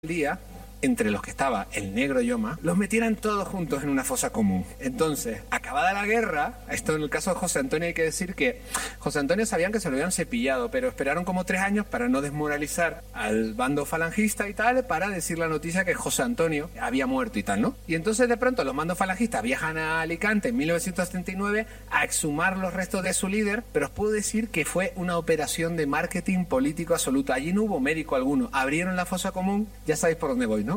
día, entre los que estaba el negro Yoma, los metieran todos juntos en una fosa común. Entonces, acabada la guerra, esto en el caso de José Antonio hay que decir que José Antonio sabían que se lo habían cepillado, pero esperaron como 3 años para no desmoralizar al bando falangista y tal, para decir la noticia que José Antonio había muerto y tal, ¿no? Y entonces de pronto los bandos falangistas viajan a Alicante en 1979 a exhumar los restos de su líder, pero os puedo decir que fue una operación de marketing político absoluto. Allí no hubo médico alguno. Abrieron la fosa común, ya sabéis por dónde voy, ¿no?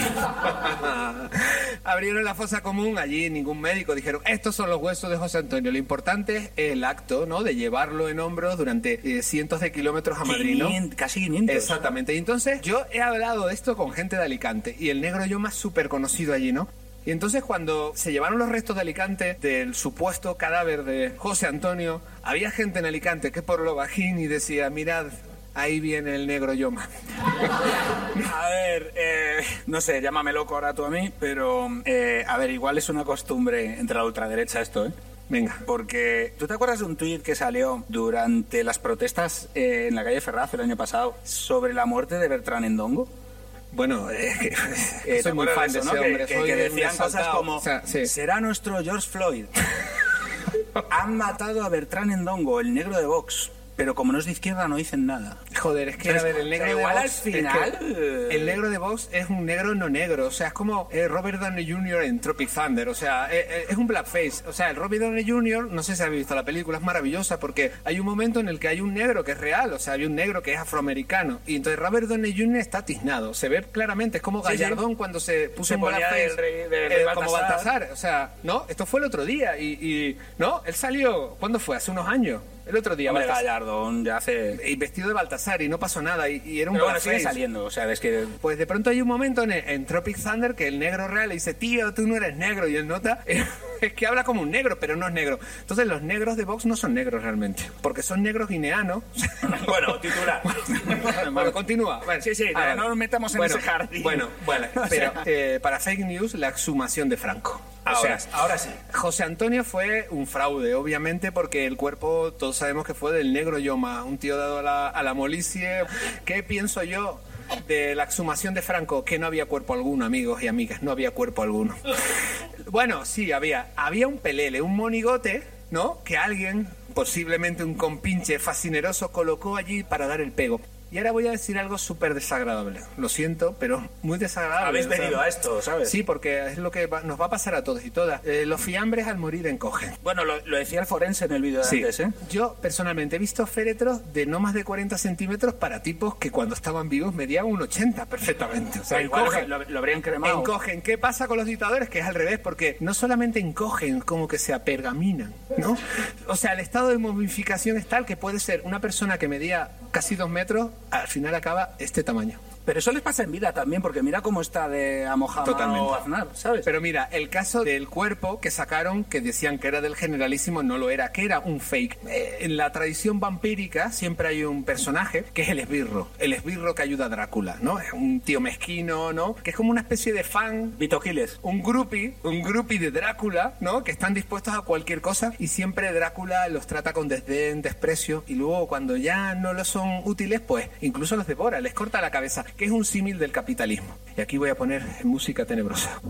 Abrieron la fosa común, allí ningún médico, dijeron, estos son los huesos de José Antonio, lo importante es el acto, ¿no?, de llevarlo en hombros durante cientos de kilómetros a Madrid, ¿no? Casi 500. Exactamente, y entonces yo he hablado de esto con gente de Alicante, y el negro Yoma es súper conocido allí, ¿no? Y entonces cuando se llevaron los restos de Alicante del supuesto cadáver de José Antonio, había gente en Alicante que por lo bajín y decía, mirad, ahí viene el negro Yoma. A ver, no sé, llámame loco ahora tú a mí, pero a ver, igual es una costumbre entre la ultraderecha esto, ¿eh? Venga. Porque, ¿tú te acuerdas de un tuit que salió durante las protestas en la calle Ferraz el año pasado sobre la muerte de Bertrán Endongo? Bueno, soy muy fan de ese hombre. Que decían cosas como, o sea, sí, será nuestro George Floyd. Han matado a Bertrán Endongo, el negro de Vox. Pero como no es de izquierda, no dicen nada. Joder, es que, a ver, el negro de igual Vox... al final... el negro de Vox es un negro no negro. O sea, es como Robert Downey Jr. en Tropic Thunder. O sea, es un blackface. O sea, el Robert Downey Jr., no sé si habéis visto la película, es maravillosa porque hay un momento en el que hay un negro que es real. O sea, hay un negro que es afroamericano. Y entonces Robert Downey Jr. está tiznado. Se ve claramente. Es como Gallardón cuando se puso en blackface. Como Baltasar. O sea, ¿no? Esto fue el otro día. ¿no? Él salió... ¿Cuándo fue? Hace unos años. El otro día. Hombre, Gallardón ya hace... Y vestido de Baltasar y no pasó nada. Y era un... Pero bueno, sigue saliendo. O sea, es que... Pues de pronto hay un momento en Tropic Thunder que el negro real le dice, tío, tú no eres negro. Y él nota... es que habla como un negro, pero no es negro. Entonces los negros de Vox no son negros realmente. Porque son negros guineanos. Bueno, titular. Bueno, continúa. Bueno, sí, no nos metamos en ese jardín. Bueno, pero para fake news, la exhumación de Franco. Ahora sí. José Antonio fue un fraude, obviamente, porque el cuerpo, todos sabemos que fue del negro Yoma, un tío dado a la molicie. ¿Qué pienso yo de la exhumación de Franco? Que no había cuerpo alguno, amigos y amigas, no había cuerpo alguno. Bueno, sí, había un pelele, un monigote, ¿no?, que alguien, posiblemente un compinche fascineroso, colocó allí para dar el pego. Y ahora voy a decir algo súper desagradable. Lo siento, pero muy desagradable. Habéis venido a esto, ¿sabes? Sí, porque es lo que nos va a pasar a todos y todas. Los fiambres al morir encogen. Bueno, lo decía el forense en el vídeo de antes, ¿eh? Yo, personalmente, he visto féretros de no más de 40 centímetros para tipos que cuando estaban vivos medían un 80 perfectamente. O sea, encogen. Lo habrían cremado. Encogen. ¿Qué pasa con los dictadores? Que es al revés, porque no solamente encogen, como que se apergaminan, ¿no? O sea, el estado de momificación es tal que puede ser una persona que medía casi 2 metros, al final acaba este tamaño. Pero eso les pasa en vida también, porque mira cómo está de Amojama o Aznar, ¿sabes? Pero mira, el caso del cuerpo que sacaron, que decían que era del generalísimo, no lo era, que era un fake. En la tradición vampírica siempre hay un personaje que es el esbirro que ayuda a Drácula, ¿no? Es un tío mezquino, ¿no? Que es como una especie de fan. Vito Quiles. Un groupie de Drácula, ¿no? Que están dispuestos a cualquier cosa y siempre Drácula los trata con desdén, desprecio, y luego cuando ya no lo son útiles, pues incluso los devora, les corta la cabeza, que es un símil del capitalismo. Y aquí voy a poner música tenebrosa.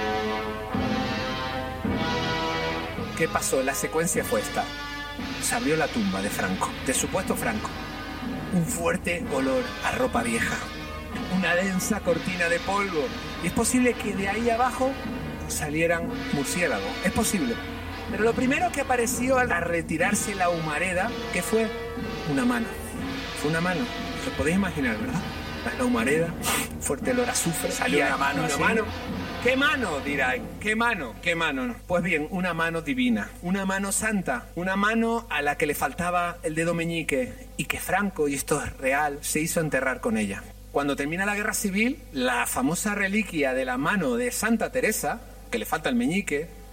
¿Qué pasó? La secuencia fue esta. Se abrió la tumba de Franco, de supuesto Franco. Un fuerte olor a ropa vieja. Una densa cortina de polvo. Y es posible que de ahí abajo salieran murciélagos. Es posible. Pero lo primero que apareció al retirarse la humareda, ¿qué fue? Una mano. Fue una mano. Lo podéis imaginar, ¿verdad? La humareda, fuerte olor a azufre. Salió una mano. ¿Qué mano? Dirán. ¿Qué mano? Pues bien, una mano divina, una mano santa, una mano a la que le faltaba el dedo meñique y que Franco, y esto es real, se hizo enterrar con ella. Cuando termina la guerra civil, la famosa reliquia de la mano de Santa Teresa, que le falta el meñique,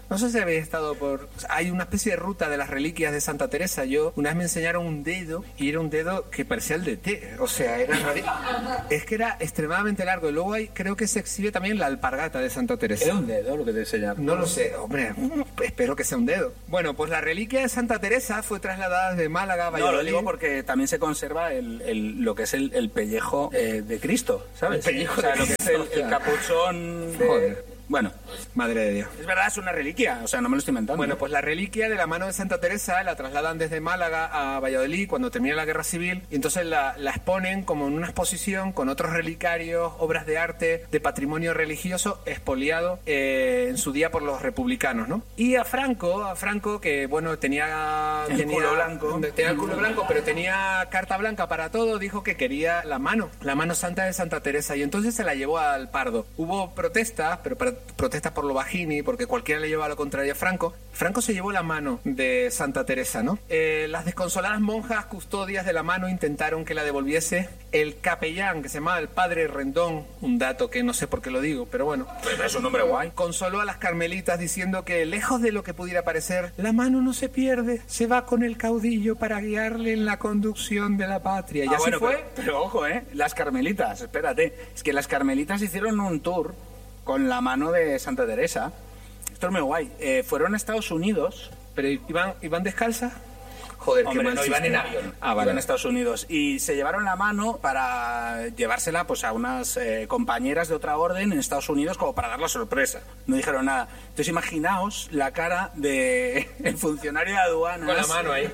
No sé si habéis estado por... Hay una especie de ruta de las reliquias de Santa Teresa. Yo, una vez me enseñaron un dedo, y era un dedo que parecía el de té. O sea, era es que era extremadamente largo. Y luego creo que se exhibe también la alpargata de Santa Teresa. ¿Era un dedo lo que te enseñaron? No lo sé, hombre, espero que sea un dedo. Bueno, pues la reliquia de Santa Teresa fue trasladada desde Málaga a Valladolid. No, lo digo porque también se conserva lo que es el pellejo de Cristo, ¿sabes? El pellejo, o sea, lo que es el capuchón de... Joder. Bueno, madre de Dios. Es verdad, es una reliquia, o sea, no me lo estoy inventando. Bueno, pues la reliquia de la mano de Santa Teresa la trasladan desde Málaga a Valladolid cuando termina la Guerra Civil y entonces la exponen como en una exposición con otros relicarios, obras de arte, de patrimonio religioso expoliado en su día por los republicanos, ¿no? Y a Franco que bueno, tenía el culo blanco, pero tenía carta blanca para todo, dijo que quería la mano santa de Santa Teresa y entonces se la llevó al Pardo. Hubo protestas, pero protestas por lo bajini, porque cualquiera le llevaba lo contrario a Franco. Franco se llevó la mano de Santa Teresa, ¿no? Las desconsoladas monjas custodias de la mano intentaron que la devolviese el capellán, que se llamaba el padre Rendón, un dato que no sé por qué lo digo, pero bueno. Pero es un nombre guay. Consoló a las carmelitas diciendo que, lejos de lo que pudiera parecer, la mano no se pierde, se va con el caudillo para guiarle en la conducción de la patria. Y así bueno, fue. Pero ojo, las carmelitas, espérate, es que las carmelitas hicieron un tour con la mano de Santa Teresa. Esto es muy guay. Fueron a Estados Unidos. ¿Pero iban descalzas? Joder, hombre, qué mal no, iban en avión. Vale. Iban a Estados Unidos. Y se llevaron la mano para llevársela pues a unas compañeras de otra orden en Estados Unidos como para dar la sorpresa. No dijeron nada. Entonces imaginaos la cara del funcionario de aduanas. Con la mano ahí.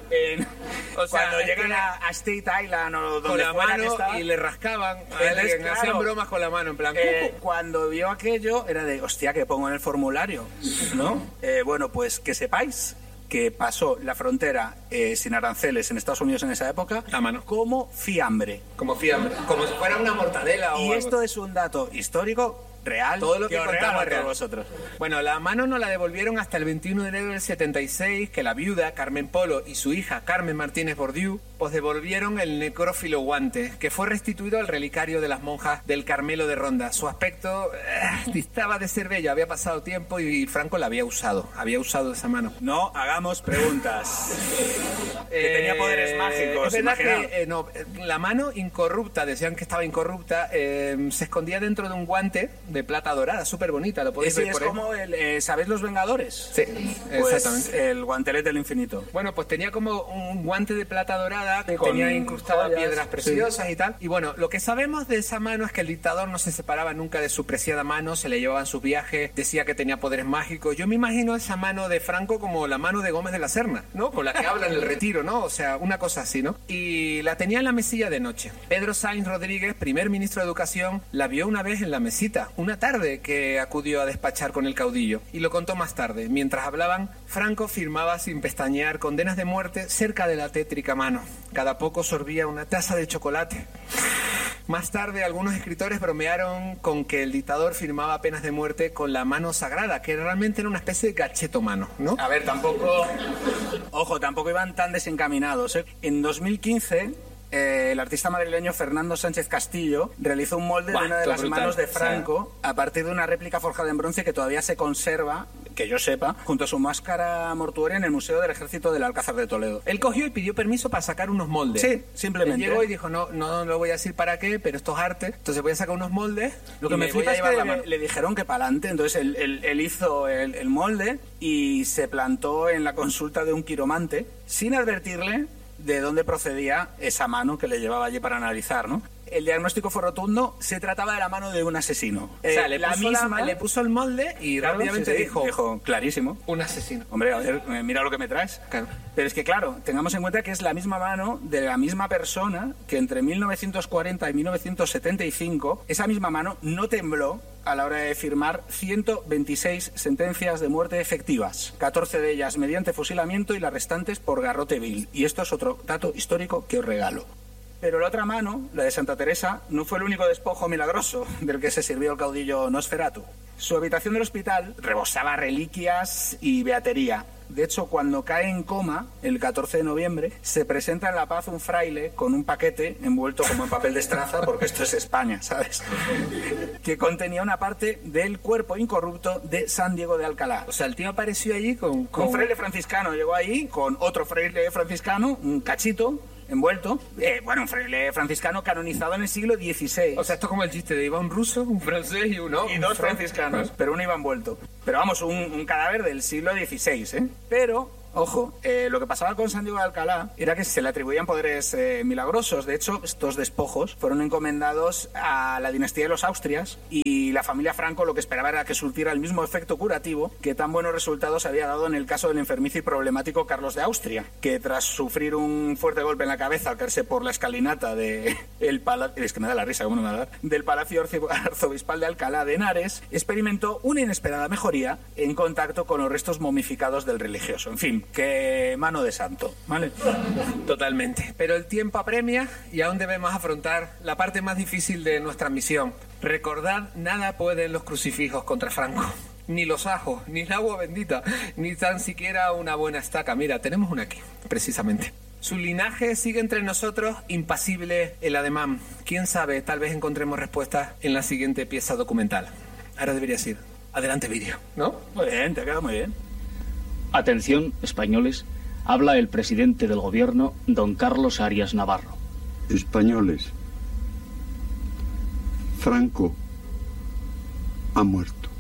O sea, cuando llegan a State Island o donde con la fuera mano que estaba, y le rascaban. claro, Hacían bromas con la mano, en plan... cuando vio aquello era de, hostia, ¿qué pongo en el formulario? ¿No? Bueno, pues que sepáis que pasó la frontera sin aranceles en Estados Unidos en esa época a mano. Como fiambre. Como si fuera una mortadela o y algo. Esto es un dato histórico real. Todo lo que contamos real. Vosotros. Bueno, la mano no la devolvieron hasta el 21 de enero del 76, que la viuda Carmen Polo y su hija Carmen Martínez Bordiú pues devolvieron el necrófilo guante, que fue restituido al relicario de las monjas del Carmelo de Ronda. Su aspecto distaba de ser bello, había pasado tiempo y Franco la había usado esa mano. No hagamos preguntas. Que tenía poderes mágicos. Es verdad que la mano incorrupta, decían que estaba incorrupta, se escondía dentro de un guante de plata dorada, súper bonita, lo podéis ver es por ahí. como ¿sabéis los Vengadores? Sí, pues exactamente. El guantelete del infinito. Bueno, pues tenía como un guante de plata dorada que con tenía incrustadas joyas, piedras preciosas sí. Y tal. Y bueno, lo que sabemos de esa mano es que el dictador no se separaba nunca de su preciada mano, se le llevaba en sus viajes, decía que tenía poderes mágicos. Yo me imagino esa mano de Franco como la mano de Gómez de la Serna, ¿no? Con la que habla en el retiro, ¿no? O sea, una cosa así, ¿no? Y la tenía en la mesilla de noche. Pedro Sainz Rodríguez, primer ministro de Educación, la vio una vez en la mesita, una tarde que acudió a despachar con el caudillo. Y lo contó más tarde. Mientras hablaban, Franco firmaba sin pestañear condenas de muerte cerca de la tétrica mano. Cada poco sorbía una taza de chocolate. Más tarde, algunos escritores bromearon con que el dictador firmaba penas de muerte con la mano sagrada, que realmente era una especie de gacheto mano, ¿no? A ver, tampoco iban tan desencaminados, ¿eh? En 2015... el artista madrileño Fernando Sánchez Castillo realizó un molde de una de las manos de Franco a partir de una réplica forjada en bronce que todavía se conserva, que yo sepa, junto a su máscara mortuoria en el Museo del Ejército del Alcázar de Toledo. Él cogió y pidió permiso para sacar unos moldes. Sí, simplemente. Él llegó y dijo, no lo voy a decir para qué, pero esto es arte, entonces voy a sacar unos moldes. Lo que me flipa es que le dijeron que para adelante, entonces él hizo el molde y se plantó en la consulta de un quiromante sin advertirle de dónde procedía esa mano que le llevaba allí para analizar, ¿no? El diagnóstico fue rotundo, se trataba de la mano de un asesino. O sea, le puso el molde y claro, rápidamente dijo, clarísimo, un asesino. Hombre, a ver, mira lo que me traes. Claro. Pero es que, claro, tengamos en cuenta que es la misma mano de la misma persona que entre 1940 y 1975, esa misma mano no tembló a la hora de firmar 126 sentencias de muerte efectivas, 14 de ellas mediante fusilamiento y las restantes por garrote vil. Y esto es otro dato histórico que os regalo. Pero la otra mano, la de Santa Teresa, no fue el único despojo milagroso del que se sirvió el caudillo Nosferatu. Su habitación del hospital rebosaba reliquias y beatería. De hecho, cuando cae en coma, el 14 de noviembre, se presenta en La Paz un fraile con un paquete envuelto como en papel de estraza, porque esto es España, ¿sabes? Que contenía una parte del cuerpo incorrupto de San Diego de Alcalá. O sea, el tío apareció allí con... Un fraile franciscano llegó ahí con otro fraile franciscano, un cachito, envuelto. Un fraile franciscano canonizado en el siglo XVI. O sea, esto es como el chiste de iba un ruso, un francés y uno. Y dos franciscanos, pero uno iba envuelto. Pero vamos, un cadáver del siglo XVI, ¿eh? Pero, ojo, lo que pasaba con San Diego de Alcalá era que se le atribuían poderes milagrosos. De hecho, estos despojos fueron encomendados a la dinastía de los Austrias y la familia Franco lo que esperaba era que surtiera el mismo efecto curativo que tan buenos resultados había dado en el caso del enfermizo y problemático Carlos de Austria, que tras sufrir un fuerte golpe en la cabeza al caerse por la escalinata del Palacio Arzobispal de Alcalá de Henares, experimentó una inesperada mejoría en contacto con los restos momificados del religioso. En fin, que mano de santo, ¿vale? Totalmente. Pero el tiempo apremia y aún debemos afrontar la parte más difícil de nuestra misión. Recordad, nada pueden los crucifijos contra Franco. Ni los ajos, ni el agua bendita, ni tan siquiera una buena estaca. Mira, tenemos una aquí, precisamente. Su linaje sigue entre nosotros impasible el ademán. Quién sabe, tal vez encontremos respuestas en la siguiente pieza documental. Ahora deberías ir. Adelante, vídeo, ¿no? Muy bien, te ha quedado muy bien. Atención, españoles, habla el presidente del gobierno, don Carlos Arias Navarro. Españoles, Franco ha muerto.